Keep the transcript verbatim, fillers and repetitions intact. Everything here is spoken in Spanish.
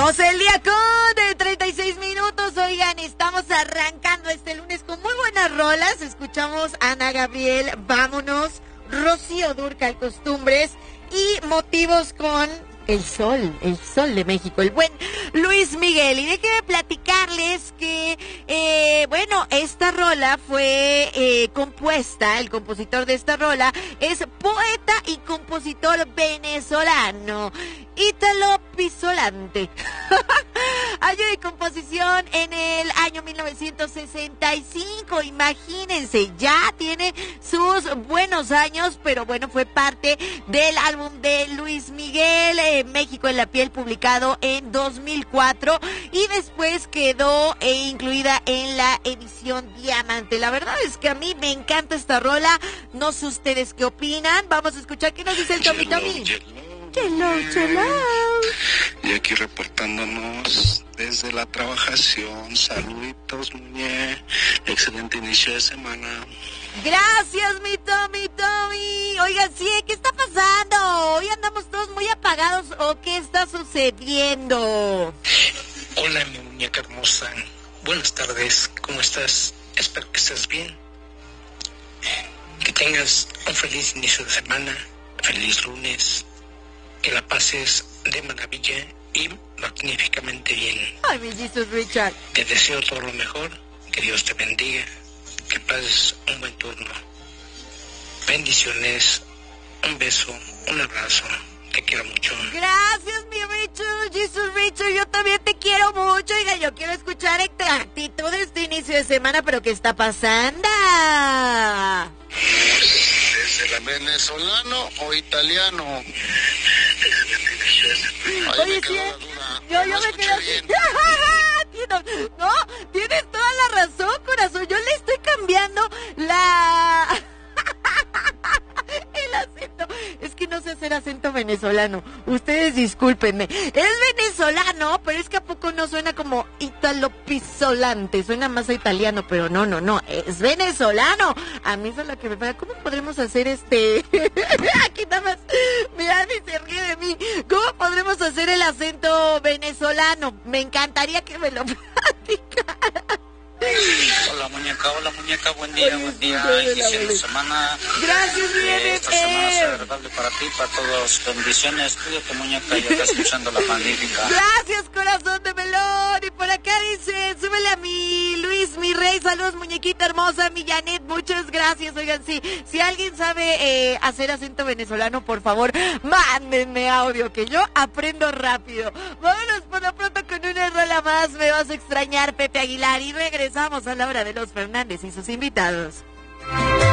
doce del día con treinta y seis minutos. Oigan, estamos arrancando este lunes con muy buenas rolas. Escuchamos a Ana Gabriel, Vámonos, Rocío Dúrcal, Costumbres y Motivos con El Sol, El Sol de México, el buen Luis Miguel. Y déjenme platicarles que, eh, bueno, esta rola fue eh, compuesta, el compositor de esta rola es poeta y compositor venezolano, Ítalo Pisolante. Año de composición en el año mil novecientos sesenta y cinco, imagínense, ya tiene sus buenos años, pero bueno, fue parte del álbum de Luis Miguel, eh, México en la piel, publicado en dos mil cuatro, y después quedó eh, incluida en la edición Diamante. La verdad es que a mí me encanta esta rola, no sé ustedes qué opinan. Vamos a escuchar qué nos dice el Tommy Tommy. Hello, hello. Y aquí reportándonos desde la trabajación. Saluditos, Muñe. Excelente inicio de semana. Gracias, mi Tommy, Tommy. Oigan, sí, ¿qué está pasando? Hoy andamos todos muy apagados, ¿o qué está sucediendo? Hola, mi muñeca hermosa. Buenas tardes, ¿cómo estás? Espero que estés bien. Que tengas un feliz inicio de semana, feliz lunes. Que la pases de maravilla y magníficamente bien. Ay, mi Jesus Richard. Te deseo todo lo mejor, que Dios te bendiga, que pases un buen turno. Bendiciones, un beso, un abrazo, te quiero mucho. Gracias, mi Richard, Jesus Richard, yo también te quiero mucho. Oiga, yo quiero escuchar actitud de este inicio de semana, pero ¿qué está pasando? ¿Desde la venezolano o italiano? Ahí Oye, me quedó sí, la duda. yo, No yo me escuché quedo bien. así. No, tienes toda la razón, corazón. Yo le estoy cambiando la... el acento. Es que no sé hacer acento venezolano. Ustedes discúlpenme. Es venezolano, pero es que a poco no suena como Ítalo Pisolante. Suena más a italiano, pero no, no, no. Es venezolano. A mí eso es lo que me pasa. ¿Cómo podremos hacer este? Aquí nada más. Mira, ni se ríe de mí. ¿Cómo podremos hacer el acento venezolano? Me encantaría que me lo platicara. Hola muñeca, hola muñeca, buen día, buen día, inicio de semana. Gracias, mi eh, Esta semana sea agradable para ti, para todos, bendiciones, cuídate muñeca, y acá escuchando la magnífica. Gracias, corazón de melón. Y por acá dice, súbele a mi Luis, mi rey, saludos muñequita hermosa, mi Janet, muchas gracias. Oigan, sí, si alguien sabe eh, hacer acento venezolano, por favor, mándenme audio, que yo aprendo rápido. Vámonos por lo pronto con una rola más, me vas a extrañar, Pepe Aguilar, y regresamos a la hora de los Fernández y sus invitados.